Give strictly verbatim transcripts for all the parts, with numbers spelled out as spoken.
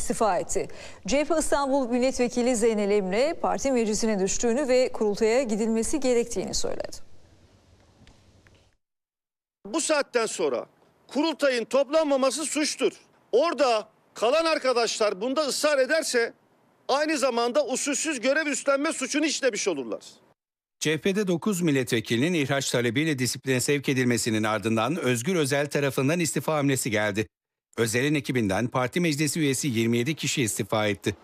istifa etti. C H P İstanbul Milletvekili Zeynel Emre parti meclisine düştüğünü ve kurultaya gidilmesi gerektiğini söyledi. Bu saatten sonra kurultayın toplanmaması suçtur. Orada kalan arkadaşlar bunda ısrar ederse aynı zamanda usulsüz görev üstlenme suçunu işlemiş olurlar. C H P'de dokuz milletvekilinin ihraç talebiyle disipline sevk edilmesinin ardından Özgür Özel tarafından istifa hamlesi geldi. Özel'in ekibinden parti meclisi üyesi yirmi yedi kişi istifa etti.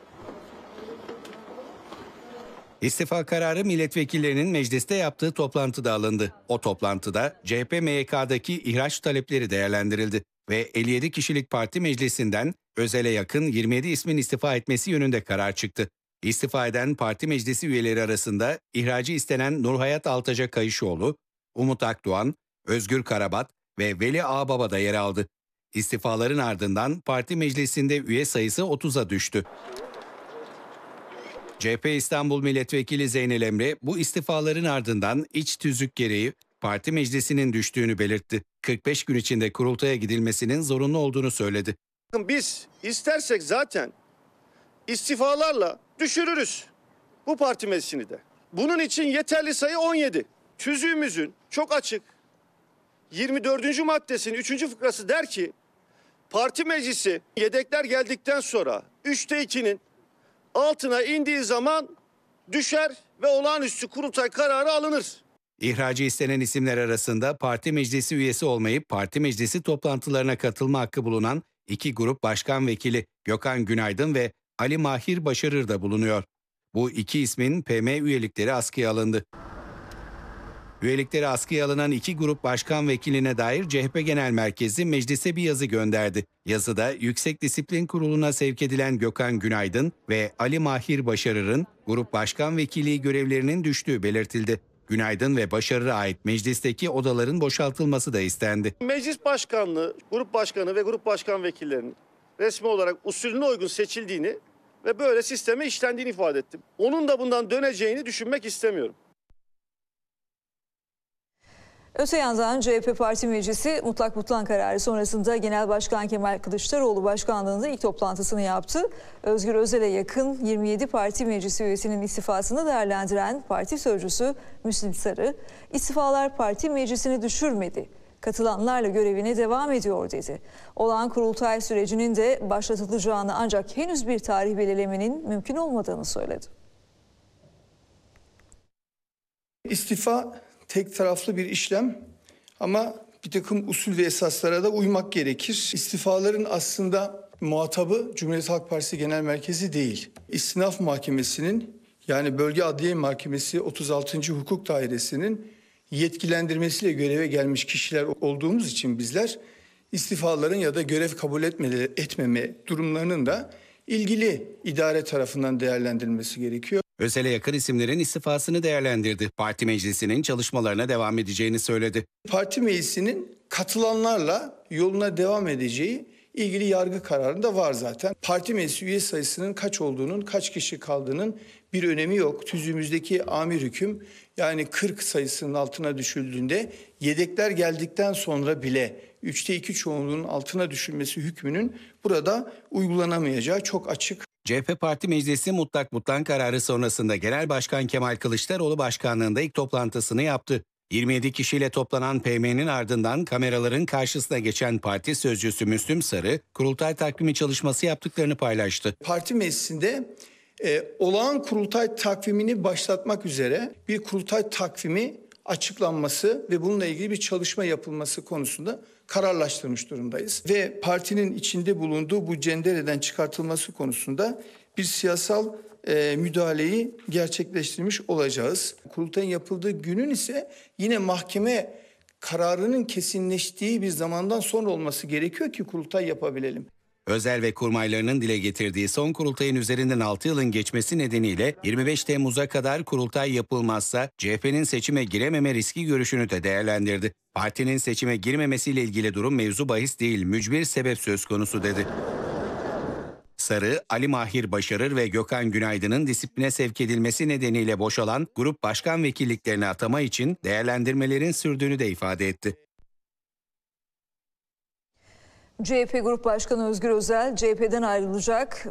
İstifa kararı milletvekillerinin mecliste yaptığı toplantıda alındı. O toplantıda C H P M Y K'daki ihraç talepleri değerlendirildi ve elli yedi kişilik parti meclisinden Özel'e yakın yirmi yedi ismin istifa etmesi yönünde karar çıktı. İstifa eden parti meclisi üyeleri arasında ihracı istenen Nurhayat Altaca Kayışoğlu, Umut Akdoğan, Özgür Karabat ve Veli Ağbaba da yer aldı. İstifaların ardından parti meclisinde üye sayısı otuza düştü. C H P İstanbul Milletvekili Zeynel Emre bu istifaların ardından iç tüzük gereği parti meclisinin düştüğünü belirtti. kırk beş gün içinde kurultaya gidilmesinin zorunlu olduğunu söyledi. Biz istersek zaten istifalarla düşürürüz bu parti meclisini de. Bunun için yeterli sayı on yedi. Tüzüğümüzün çok açık yirmi dördüncü maddesinin üçüncü fıkrası der ki parti meclisi yedekler geldikten sonra üçte ikinin altına indiği zaman düşer ve olağanüstü kurultay kararı alınır. İhracı istenen isimler arasında parti meclisi üyesi olmayıp parti meclisi toplantılarına katılma hakkı bulunan iki grup başkan vekili Gökhan Günaydın ve Ali Mahir Başarır da bulunuyor. Bu iki ismin P M üyelikleri askıya alındı. Üyelikleri askıya alınan iki grup başkan vekiline dair C H P Genel Merkezi meclise bir yazı gönderdi. Yazıda Yüksek Disiplin Kurulu'na sevk edilen Gökhan Günaydın ve Ali Mahir Başarır'ın grup başkan vekilliği görevlerinin düştüğü belirtildi. Günaydın ve Başarır'a ait meclisteki odaların boşaltılması da istendi. Meclis başkanlığı, grup başkanı ve grup başkan vekillerinin resmi olarak usulüne uygun seçildiğini ve böyle sisteme işlendiğini ifade ettim. Onun da bundan döneceğini düşünmek istemiyorum. Öte yandan C H P Parti Meclisi mutlak butlan kararı sonrasında Genel Başkan Kemal Kılıçdaroğlu başkanlığında ilk toplantısını yaptı. Özgür Özel'e yakın yirmi yedi parti meclisi üyesinin istifasını değerlendiren parti sözcüsü Müslim Sarı, istifalar parti meclisini düşürmedi. Katılanlarla görevine devam ediyor dedi. Olağan kurultay sürecinin de başlatılacağını ancak henüz bir tarih belirlemenin mümkün olmadığını söyledi. İstifa tek taraflı bir işlem ama bir takım usul ve esaslara da uymak gerekir. İstifaların aslında muhatabı Cumhuriyet Halk Partisi Genel Merkezi değil. İstinaf Mahkemesi'nin yani Bölge Adliye Mahkemesi otuz altıncı Hukuk Dairesi'nin yetkilendirmesiyle göreve gelmiş kişiler olduğumuz için bizler istifaların ya da görev kabul etmeme, etmeme durumlarının da ilgili idare tarafından değerlendirilmesi gerekiyor. Özel'e yakın isimlerin istifasını değerlendirdi. Parti meclisinin çalışmalarına devam edeceğini söyledi. Parti meclisinin katılanlarla yoluna devam edeceği ilgili yargı kararında var zaten. Parti meclisi üye sayısının kaç olduğunun, kaç kişi kaldığının bir önemi yok. Tüzüğümüzdeki amir hüküm yani kırk sayısının altına düşüldüğünde yedekler geldikten sonra bile üçte iki çoğunluğun altına düşülmesi hükmünün burada uygulanamayacağı çok açık. C H P Parti Meclisi mutlak butlan kararı sonrasında Genel Başkan Kemal Kılıçdaroğlu başkanlığında ilk toplantısını yaptı. yirmi yedi kişiyle toplanan P M'nin ardından kameraların karşısına geçen parti sözcüsü Müslüm Sarı, kurultay takvimi çalışması yaptıklarını paylaştı. Parti meclisinde e, olağan kurultay takvimini başlatmak üzere bir kurultay takvimi açıklanması ve bununla ilgili bir çalışma yapılması konusunda kararlaştırmış durumdayız. Ve partinin içinde bulunduğu bu cendereden çıkartılması konusunda bir siyasal e, müdahaleyi gerçekleştirmiş olacağız. Kurultayın yapıldığı günün ise yine mahkeme kararının kesinleştiği bir zamandan sonra olması gerekiyor ki kurultay yapabilelim. Özel ve kurmaylarının dile getirdiği son kurultayın üzerinden altı yılın geçmesi nedeniyle yirmi beş Temmuz'a kadar kurultay yapılmazsa C H P'nin seçime girememe riski görüşünü de değerlendirdi. Partinin seçime girmemesiyle ilgili durum mevzu bahis değil, mücbir sebep söz konusu dedi. Sarı, Ali Mahir Başarır ve Gökhan Günaydın'ın disipline sevk edilmesi nedeniyle boşalan grup başkan vekilliklerine atama için değerlendirmelerin sürdüğünü de ifade etti. C H P Grup Başkanı Özgür Özel C H P'den ayrılacak.